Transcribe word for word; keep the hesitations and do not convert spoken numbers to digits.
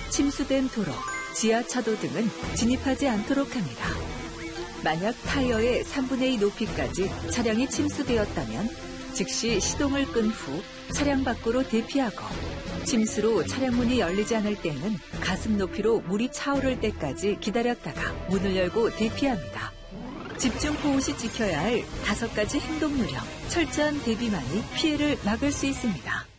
침수된 도로, 지하차도 등은 진입하지 않도록 합니다. 만약 타이어의 삼분의 이 높이까지 차량이 침수되었다면 즉시 시동을 끈 후 차량 밖으로 대피하고, 침수로 차량 문이 열리지 않을 때는 가슴 높이로 물이 차오를 때까지 기다렸다가 문을 열고 대피합니다. 집중 호우 시 지켜야 할 다섯 가지 행동 요령, 철저한 대비만이 피해를 막을 수 있습니다.